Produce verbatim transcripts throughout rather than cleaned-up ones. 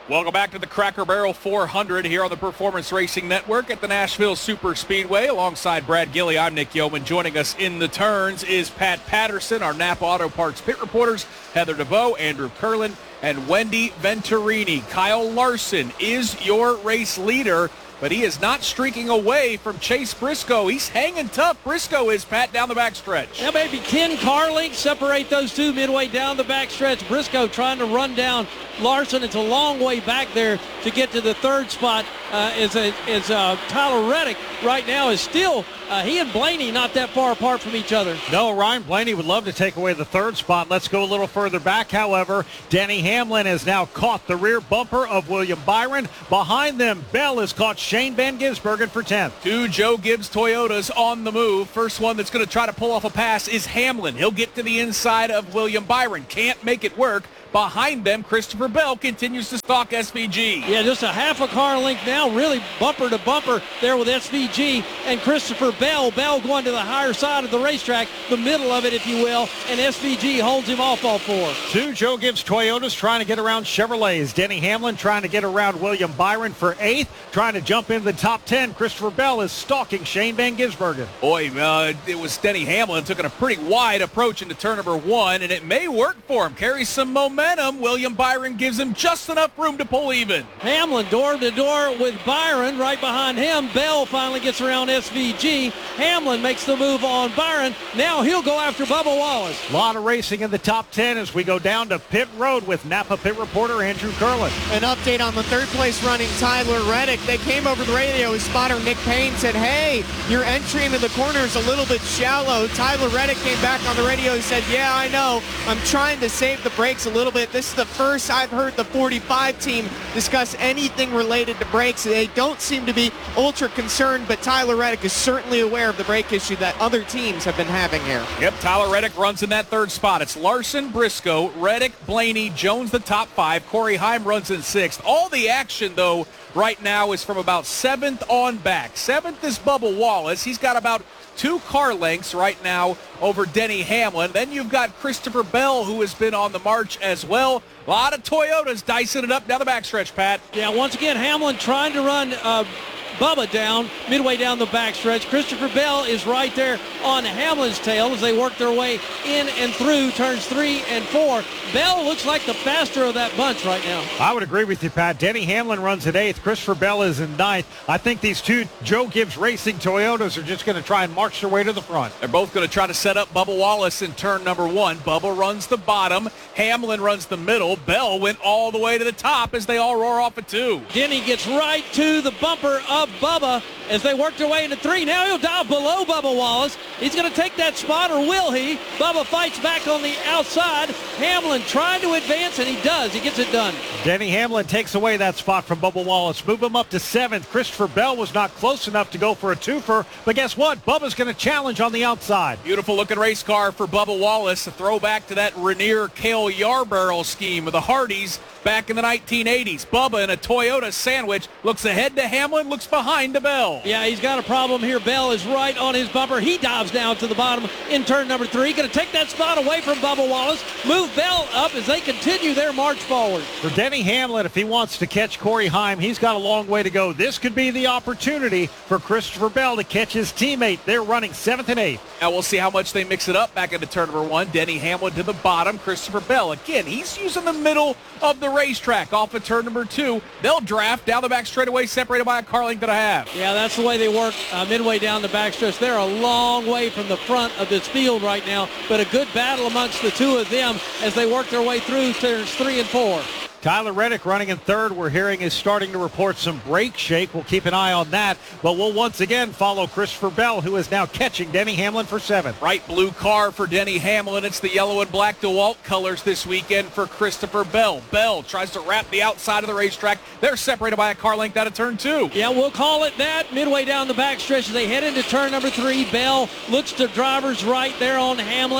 Welcome back to the Cracker Barrel four hundred here on the Performance Racing Network at the Nashville Super Speedway. Alongside Brad Gilley, I'm Nick Yeoman. Joining us in the turns is Pat Patterson, our Napa Auto Parts pit reporters, Heather DeVoe, Andrew Curlin, and Wendy Venturini. Kyle Larson is your race leader, but he is not streaking away from Chase Briscoe. He's hanging tough. Briscoe is, Pat, down the backstretch. Now maybe ten car lengths separate those two midway down the backstretch. Briscoe trying to run down Larson. It's a long way back there to get to the third spot. Uh, is a, is uh, Tyler Reddick right now is still, uh, he and Blaney not that far apart from each other. No, Ryan Blaney would love to take away the third spot. Let's go a little further back, however. Denny Hamlin has now caught the rear bumper of William Byron. Behind them, Bell has caught Shane Van Gisbergen for tenth. Two Joe Gibbs Toyotas on the move. First one that's going to try to pull off a pass is Hamlin. He'll get to the inside of William Byron. Can't make it work. Behind them, Christopher Bell continues to stalk S V G. Yeah, just a half a car length now, really bumper to bumper there with S V G and Christopher Bell. Bell going to the higher side of the racetrack, the middle of it, if you will, and S V G holds him off all four. Two Joe Gibbs Toyotas trying to get around Chevrolets. Denny Hamlin trying to get around William Byron for eighth, trying to jump into the top ten. Christopher Bell is stalking Shane Van Gisbergen. Boy, uh, it was Denny Hamlin took a pretty wide approach into turn number one, and it may work for him. Carries some momentum. William Byron gives him just enough room to pull even. Hamlin door to door with Byron. Right behind him, Bell finally gets around S V G. Hamlin makes the move on Byron. Now he'll go after Bubba Wallace. A lot of racing in the top ten as we go down to pit road with Napa pit reporter Andrew Curlin. An update on the third place running Tyler Reddick. They came over the radio. His spotter Nick Payne said, hey, your entry into the corner is a little bit shallow. Tyler Reddick came back on the radio. He said, yeah, I know. I'm trying to save the brakes a little bit. This is the first I've heard the forty-five team discuss anything related to brakes. They don't seem to be ultra concerned, but Tyler Reddick is certainly aware of the brake issue that other teams have been having here. Yep, Tyler Reddick runs in that third spot. It's Larson, Briscoe, Reddick, Blaney, Jones the top five. Corey Heim runs in sixth. All the action, though, right now is from about seventh on back. Seventh is Bubba Wallace. He's got about two car lengths right now over Denny Hamlin. Then you've got Christopher Bell, who has been on the march as well. A lot of Toyotas dicing it up down the backstretch, Pat. Yeah, once again, Hamlin trying to run uh, Bubba down, midway down the backstretch. Christopher Bell is right there on Hamlin's tail as they work their way in and through turns three and four. Bell looks like the faster of that bunch right now. I would agree with you, Pat. Denny Hamlin runs at eighth. Christopher Bell is in ninth. I think these two Joe Gibbs Racing Toyotas are just going to try and march their way to the front. They're both going to try to set up Bubba Wallace in turn number one. Bubba runs the bottom. Hamlin runs the middle. Bell went all the way to the top as they all roar off at two. Denny gets right to the bumper of Bubba as they work their way into three. Now he'll dive below Bubba Wallace. He's going to take that spot, or will he? Bubba fights back on the outside. Hamlin trying to advance, and he does. He gets it done. Denny Hamlin takes away that spot from Bubba Wallace. Move him up to seventh. Christopher Bell was not close enough to go for a twofer, but guess what? Bubba's going to challenge on the outside. Beautiful looking race car for Bubba Wallace. A throwback to that Rainier Cale Yarborough scheme of the Hardys back in the nineteen eighties. Bubba in a Toyota sandwich looks ahead to Hamlin, looks behind to Bell. Yeah, he's got a problem here. Bell is right on his bumper. He dives down to the bottom in turn number three. Going to take that spot away from Bubba Wallace. Move Bell up as they continue their march forward. For Denny Hamlin, if he wants to catch Corey Heim, he's got a long way to go. This could be the opportunity for Christopher Bell to catch his teammate. They're running seventh and eighth. Now we'll see how much they mix it up back into turn number one. Denny Hamlin to the bottom. Christopher Bell, again, he's using the middle of the racetrack off of turn number two. They'll draft down the back straightaway, separated by a car length and a half. Yeah, that's the way they work uh, midway down the backstretch. They're a long way from the front of this field right now, but a good battle amongst the two of them as they work their way through turns three and four. Tyler Reddick running in third, we're hearing, is starting to report some brake shake. We'll keep an eye on that, but we'll once again follow Christopher Bell, who is now catching Denny Hamlin for seventh. Bright blue car for Denny Hamlin. It's the yellow and black DeWalt colors this weekend for Christopher Bell. Bell tries to wrap the outside of the racetrack. They're separated by a car length out of turn two. Yeah, we'll call it that. Midway down the backstretch as they head into turn number three. Bell looks to driver's right there on Hamlin.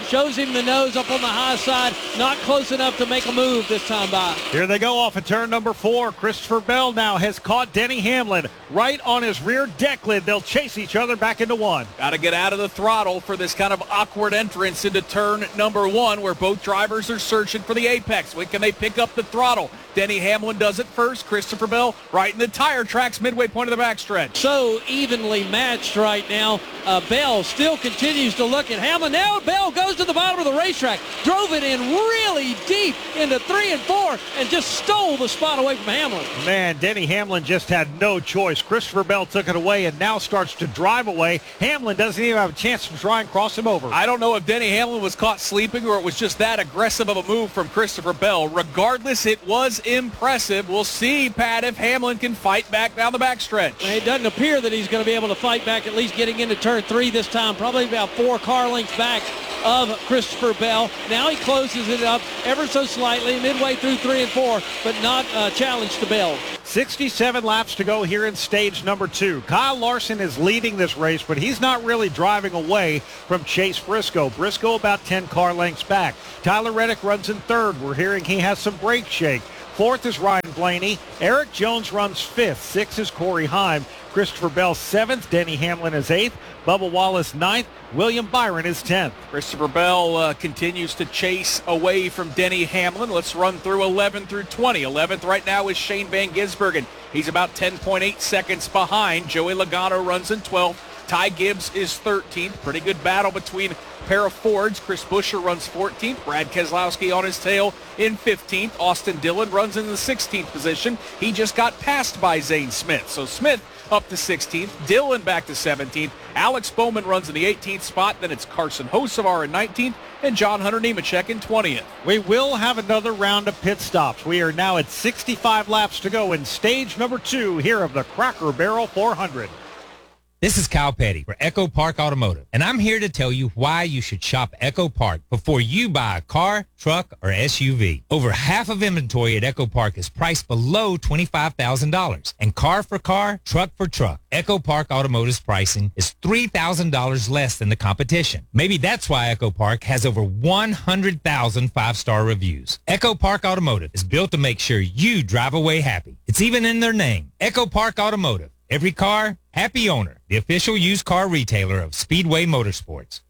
shows him the nose up on the high side. Not close enough to make a move this time by. Here they go off of turn number four. Christopher Bell now has caught Denny Hamlin right on his rear deck lid. They'll chase each other back into one. Got to get out of the throttle for this kind of awkward entrance into turn number one where both drivers are searching for the apex. When can they pick up the throttle? Denny Hamlin does it first. Christopher Bell right in the tire tracks, midway point of the backstretch. So evenly matched right now. Uh, Bell still continues to look at Hamlin. Now Bell goes to the bottom of the racetrack. Drove it in really deep into three and four and just stole the spot away from Hamlin. Man, Denny Hamlin just had no choice. Christopher Bell took it away and now starts to drive away. Hamlin doesn't even have a chance to try and cross him over. I don't know if Denny Hamlin was caught sleeping or it was just that aggressive of a move from Christopher Bell. Regardless, it was impressive. We'll see, Pat, if Hamlin can fight back down the backstretch. It doesn't appear that he's going to be able to fight back, at least getting into turn three this time. Probably about four car lengths back of Christopher Bell. Now he closes it up ever so slightly midway through three and four, but not a challenge to Bell. sixty-seven laps to go here in stage number two. Kyle Larson is leading this race, but he's not really driving away from Chase Briscoe. Briscoe about ten car lengths back. Tyler Reddick runs in third. We're hearing he has some brake shake. Fourth is Ryan Blaney. Eric Jones runs fifth. Sixth is Corey Heim. Christopher Bell seventh. Denny Hamlin is eighth. Bubba Wallace ninth. William Byron is tenth. Christopher Bell uh, continues to chase away from Denny Hamlin. Let's run through eleven through twenty. eleventh right now is Shane Van Gisbergen. He's about ten point eight seconds behind. Joey Logano runs in twelfth. Ty Gibbs is thirteenth. Pretty good battle between a pair of Fords. Chris Buescher runs fourteenth. Brad Keselowski on his tail in fifteenth. Austin Dillon runs in the sixteenth position. He just got passed by Zane Smith. So Smith up to sixteenth. Dillon back to seventeenth. Alex Bowman runs in the eighteenth spot. Then it's Carson Hocevar in nineteenth and John Hunter Nemechek in twentieth. We will have another round of pit stops. We are now at sixty-five laps to go in stage number two here of the Cracker Barrel four hundred. This is Kyle Petty for Echo Park Automotive, and I'm here to tell you why you should shop Echo Park before you buy a car, truck, or S U V. Over half of inventory at Echo Park is priced below twenty-five thousand dollars, and car for car, truck for truck. Echo Park Automotive's pricing is three thousand dollars less than the competition. Maybe that's why Echo Park has over one hundred thousand five-star reviews. Echo Park Automotive is built to make sure you drive away happy. It's even in their name, Echo Park Automotive. Every car, happy owner. The official used car retailer of Speedway Motorsports.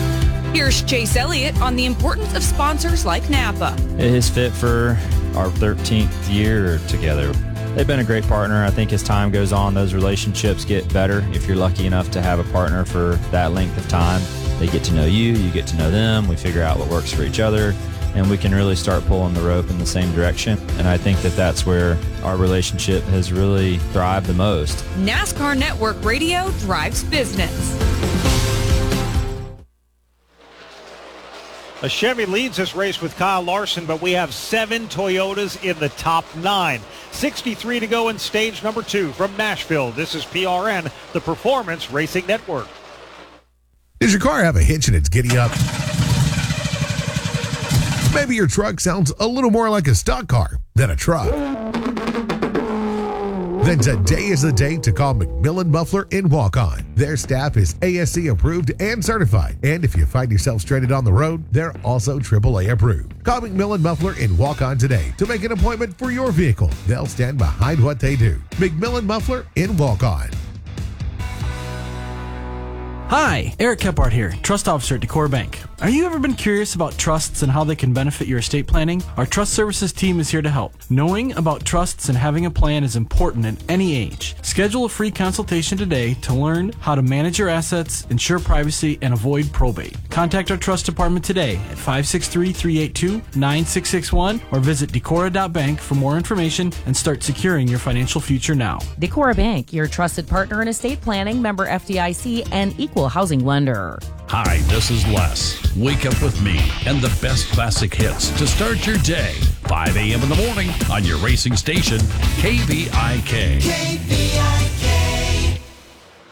Here's Chase Elliott on the importance of sponsors like Napa. It is fit for our thirteenth year together. They've been a great partner. I think as time goes on, those relationships get better. If you're lucky enough to have a partner for that length of time, they get to know you, you get to know them, we figure out what works for each other, and we can really start pulling the rope in the same direction. And I think that that's where our relationship has really thrived the most. NASCAR Network Radio drives business. A Chevy leads this race with Kyle Larson, but we have seven Toyotas in the top nine. sixty-three to go in stage number two from Nashville. This is P R N, the Performance Racing Network. Does your car have a hitch and it's giddy up? Maybe your truck sounds a little more like a stock car than a truck. Then today is the day to call McMillan Muffler in Walk-On. Their staff is A S C approved and certified. And if you find yourself stranded on the road, they're also triple A approved. Call McMillan Muffler in Walk-On today to make an appointment for your vehicle. They'll stand behind what they do. McMillan Muffler in Walk-On. Hi, Eric Kephart here, Trust Officer at Decor Bank. Are you ever been curious about trusts and how they can benefit your estate planning? Our Trust Services team is here to help. Knowing about trusts and having a plan is important at any age. Schedule a free consultation today to learn how to manage your assets, ensure privacy, and avoid probate. Contact our trust department today at five six three, three eight two, nine six six one or visit decora dot bank for more information and start securing your financial future now. Decora Bank, your trusted partner in estate planning, member F D I C, and equal housing lender. Hi, this is Les. Wake up with me and the best classic hits to start your day. five a.m. in the morning on your racing station, K V I K. K V I K.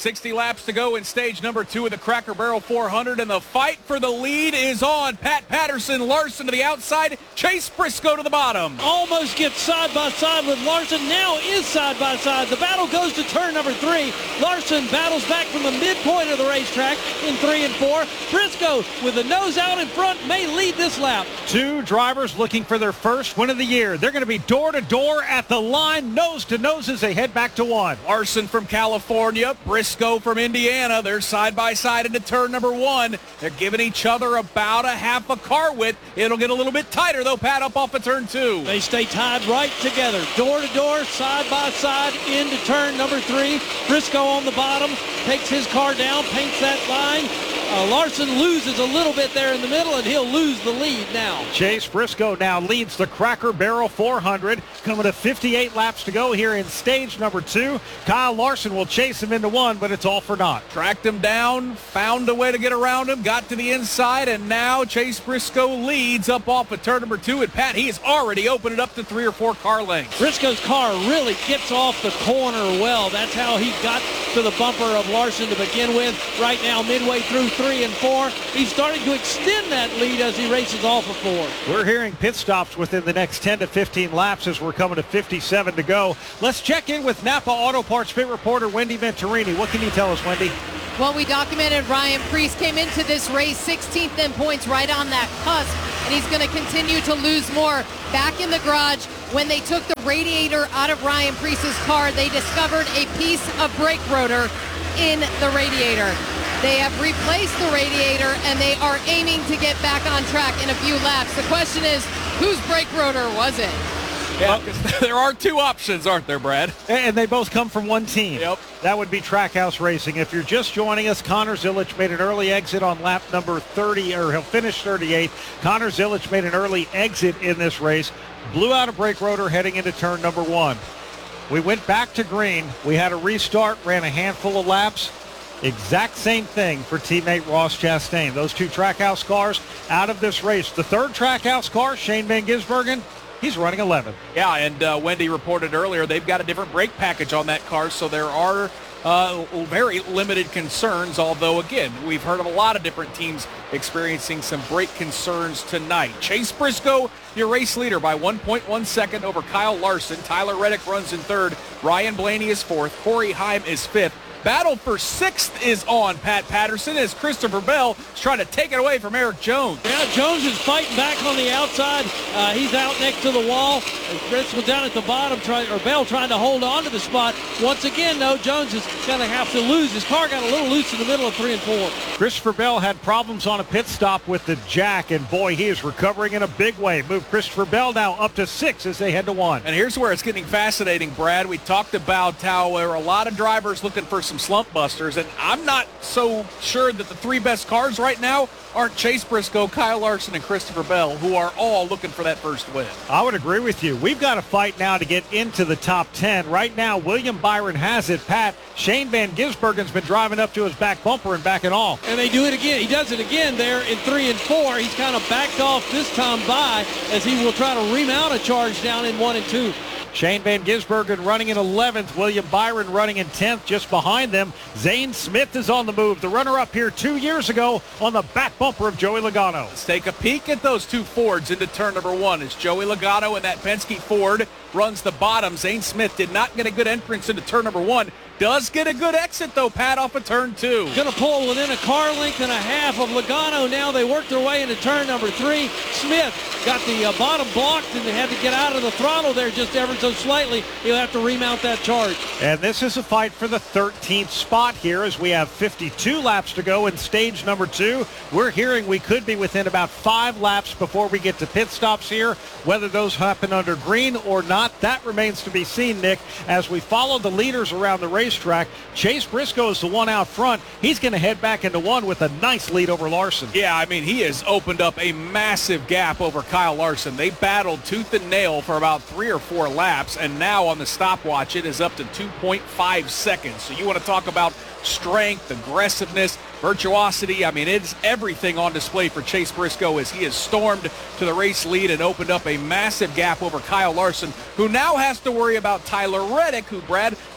sixty laps to go in stage number two of the Cracker Barrel four hundred, and the fight for the lead is on. Pat Patterson, Larson to the outside, Chase Briscoe to the bottom. Almost gets side by side with Larson, now is side by side. The battle goes to turn number three. Larson battles back from the midpoint of the racetrack in three and four. Briscoe with the nose out in front may lead this lap. Two drivers looking for their first win of the year. They're going to be door to door at the line, nose to nose as they head back to one. Larson from California, Briscoe from Indiana. They're side by side into turn number one. They're giving each other about a half a car width. It'll get a little bit tighter though, Pat, up off of turn two. They stay tied right together, door to door, side by side into turn number three. Briscoe on the bottom, takes his car down, paints that line. Uh, Larson loses a little bit there in the middle, and he'll lose the lead now. Chase Briscoe now leads the Cracker Barrel four hundred, coming to fifty-eight laps to go here in stage number two. Kyle Larson will chase him into one, but it's all for naught. Tracked him down, found a way to get around him, got to the inside, and now Chase Briscoe leads up off of turn number two. And Pat, he has already opened it up to three or four car lengths. Briscoe's car really gets off the corner well. That's how he got to the bumper of Larson to begin with. Right now, midway through three and four, he's starting to extend that lead as he races off of four. We're hearing pit stops within the next ten to fifteen laps as we're coming to fifty-seven to go. Let's check in with Napa Auto Parts pit reporter Wendy Venturini. What can you tell us, Wendy? Well, we documented Ryan Preece came into this race sixteenth in points, right on that cusp, and he's going to continue to lose more. Back in the garage, when they took the radiator out of Ryan Preece's car, they discovered a piece of brake rotor in the radiator. They have replaced the radiator, and they are aiming to get back on track in a few laps. The question is, whose brake rotor was it? Yeah, because there are two options, aren't there, Brad? And they both come from one team. Yep. That would be Trackhouse Racing. If you're just joining us, Connor Zilic made an early exit on lap number thirty, or he'll finish thirty-eight. Connor Zilic made an early exit in this race, blew out a brake rotor heading into turn number one. We went back to green. We had a restart, ran a handful of laps. Exact same thing for teammate Ross Chastain. Those two Trackhouse cars out of this race. The third Trackhouse car, Shane Van Gisbergen, he's running eleven. Yeah, and uh, Wendy reported earlier they've got a different brake package on that car, so there are uh, very limited concerns, although, again, we've heard of a lot of different teams experiencing some brake concerns tonight. Chase Briscoe, your race leader by one point one second over Kyle Larson. Tyler Reddick runs in third. Ryan Blaney is fourth. Corey Heim is fifth. Battle for sixth is on, Pat Patterson, as Christopher Bell is trying to take it away from Eric Jones. Yeah, Jones is fighting back on the outside. Uh, he's out next to the wall. Briscoe down at the bottom, try, or Bell trying to hold on to the spot. Once again, though, Jones is going to have to lose. His car got a little loose in the middle of three and four. Christopher Bell had problems on a pit stop with the jack, and boy, he is recovering in a big way. Move Christopher Bell now up to six as they head to one. And here's where it's getting fascinating, Brad. We talked about how there are a lot of drivers looking for some slump busters, and I'm not so sure that the three best cars right now aren't Chase Briscoe, Kyle Larson, and Christopher Bell, who are all looking for that first win. I would agree with you. We've got to fight now to get into the top ten. Right now, William Byron has it. Pat, Shane Van Gisbergen's been driving up to his back bumper and backing off. And they do it again. He does it again there in three and four. He's kind of backed off this time by as he will try to remount a charge down in one and two. Shane Van Gisbergen running in eleventh. William Byron running in tenth. Just behind them, Zane Smith is on the move. The runner-up here two years ago on the back bumper of Joey Logano. Let's take a peek at those two Fords into turn number one. As Joey Logano and that Penske Ford runs the bottom. Zane Smith did not get a good entrance into turn number one. Does get a good exit, though, Pat, off of turn two. Going to pull within a car length and a half of Logano. Now they work their way into turn number three. Smith got the uh, bottom blocked and they had to get out of the throttle there just ever so slightly. He'll have to remount that charge. And this is a fight for the thirteenth spot here as we have fifty-two laps to go in stage number two. We're hearing we could be within about five laps before we get to pit stops here. Whether those happen under green or not, that remains to be seen, Nick, as we follow the leaders around the racetrack. Chase Briscoe is the one out front. He's going to head back into one with a nice lead over Larson. Yeah, I mean, he has opened up a massive gap over Kyle Larson. They battled tooth and nail for about three or four laps, and now on the stopwatch, it is up to two point five seconds. So you want to talk about strength, aggressiveness, virtuosity. I mean, it's everything on display for Chase Briscoe as he has stormed to the race lead and opened up a massive gap over Kyle Larson, who now has to worry about Tyler Reddick, who, Brad,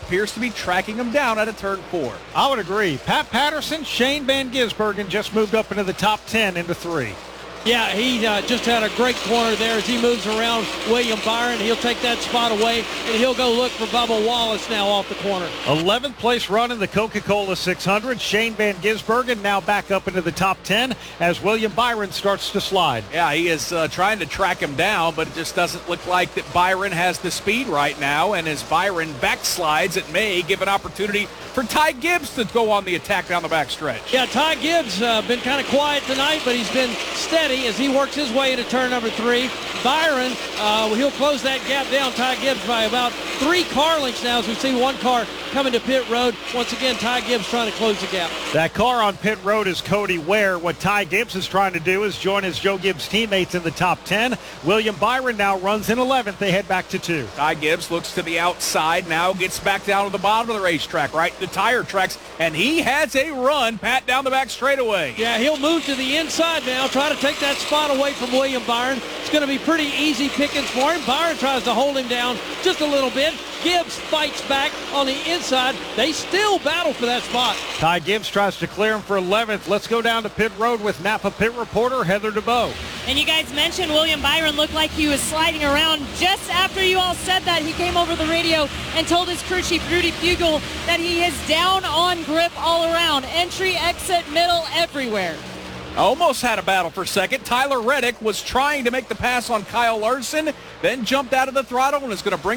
appears to be tracking him down out of turn four. I would agree. Pat Patterson, Shane Van Gisbergen just moved up into the top ten into three. Yeah, he uh, just had a great corner there as he moves around William Byron. He'll take that spot away, and he'll go look for Bubba Wallace now off the corner. eleventh place run in the Coca-Cola six hundred. Shane Van Gisbergen now back up into the top ten as William Byron starts to slide. Yeah, he is uh, trying to track him down, but it just doesn't look like that Byron has the speed right now. And as Byron backslides, it may give an opportunity for Ty Gibbs to go on the attack down the backstretch. Yeah, Ty Gibbs uh, been kind of quiet tonight, but he's been steady as he works his way into turn number three. Byron, uh, he'll close that gap down, Ty Gibbs, by about three car lengths now as we see one car coming to pit road. Once again, Ty Gibbs trying to close the gap. That car on pit road is Cody Ware. What Ty Gibbs is trying to do is join his Joe Gibbs teammates in the top ten. William Byron now runs in eleventh. They head back to two. Ty Gibbs looks to the outside, now gets back down to the bottom of the racetrack, right the tire tracks, and he has a run, Pat, down the back straightaway. Yeah, he'll move to the inside now, try to take that spot away from William Byron. It's going to be pretty easy pickings for him. Byron tries to hold him down just a little bit. Gibbs fights back on the inside. They still battle for that spot. Ty Gibbs tries to clear him for eleventh. Let's go down to pit road with Napa pit reporter Heather DeBow. And you guys mentioned William Byron looked like he was sliding around. Just after you all said that, he came over the radio and told his crew chief, Rudy Fugel, that he is down on grip all around. Entry, exit, middle, everywhere. Almost had a battle for second. Tyler Reddick was trying to make the pass on Kyle Larson, then jumped out of the throttle and is going to bring